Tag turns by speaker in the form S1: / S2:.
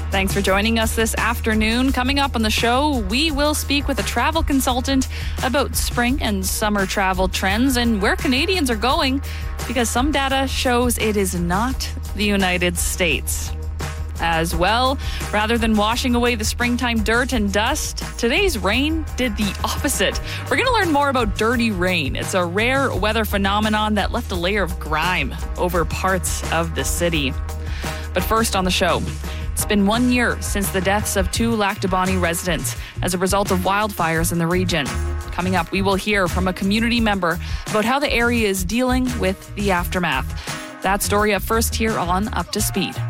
S1: Thanks for joining us this afternoon. Coming up on the show, we will speak with a travel consultant about spring and summer travel trends and where Canadians are going, because some data shows it is not the United States. As well, rather than washing away the springtime dirt and dust, today's rain did the opposite. We're going to learn more about dirty rain. It's a rare weather phenomenon that left a layer of grime over parts of the city. But first on the show, it's been 1 year since the deaths of 2 Lac du Bonnet residents as a result of wildfires in the region. Coming up, we will hear from a community member about how the area is dealing with the aftermath. That story up first here on Up to Speed.